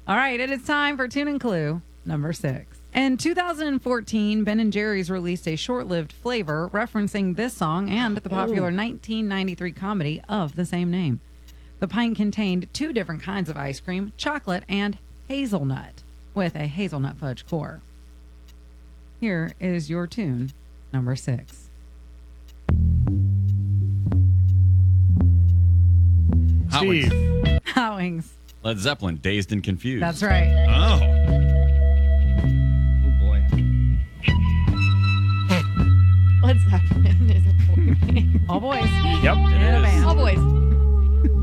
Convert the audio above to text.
All right, it is time for Tune and Clue number 6. In 2014, Ben & Jerry's released a short-lived flavor referencing this song and the popular 1993 comedy of the same name. The pint contained 2 different kinds of ice cream, chocolate and hazelnut, with a hazelnut fudge core. Here is your tune number 6. Steve. Howings. Led Zeppelin, Dazed and Confused. That's right. Oh. Oh, boy. What's happening is a boy. All boys. Yep. In a band. All boys.